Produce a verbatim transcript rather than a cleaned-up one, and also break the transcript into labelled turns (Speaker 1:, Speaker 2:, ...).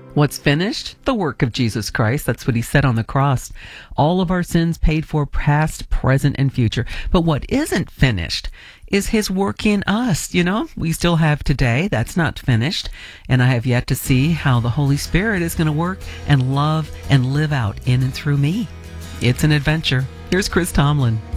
Speaker 1: What's finished? The work of Jesus Christ. That's what he said on the cross. All of our sins paid for, past, present, and future. But what isn't finished is his work in us. You know, we still have today. That's not finished. And I have yet to see how the Holy Spirit is going to work and love and live out in and through me. It's an adventure. Here's Chris Tomlin.